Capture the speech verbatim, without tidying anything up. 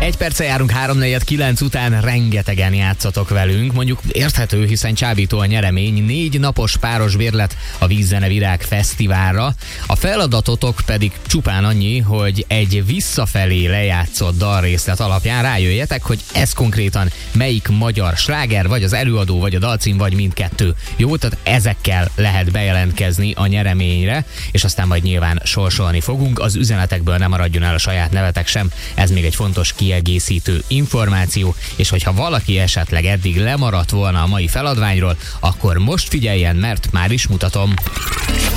Egy perce járunk három negyven kilenc után, rengetegen játszatok velünk. Mondjuk érthető, hiszen csábító a nyeremény, négy napos páros bérlet a Vízzene Virág Fesztiválra. A feladatotok pedig csupán annyi, hogy egy visszafelé lejátszott dalrészlet alapján rájöjjetek, hogy ez konkrétan melyik magyar sláger, vagy az előadó, vagy a dalcím, vagy mindkettő. Jó, tehát ezekkel lehet bejelentkezni a nyereményre, és aztán majd nyilván sorsolni fogunk. Az üzenetekből nem maradjon el a saját nevetek sem, ez még egy fontos kiegészítő információ, és hogyha valaki esetleg eddig lemaradt volna a mai feladványról, akkor most figyeljen, mert már is mutatom.